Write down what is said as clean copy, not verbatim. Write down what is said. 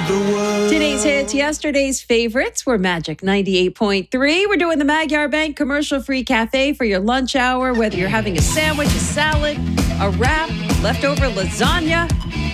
the world. Today's hits, yesterday's favorites were Magic 98.3. We're doing the Magyar Bank commercial-free cafe for your lunch hour, whether you're having a sandwich, a salad, a wrap, leftover lasagna.